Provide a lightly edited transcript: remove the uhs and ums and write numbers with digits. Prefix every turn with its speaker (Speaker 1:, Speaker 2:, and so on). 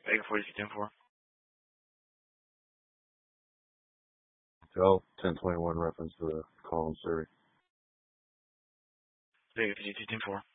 Speaker 1: Vega 4210-4.
Speaker 2: Tell 1021 reference to the call in Surrey.
Speaker 1: Vega 5210-4.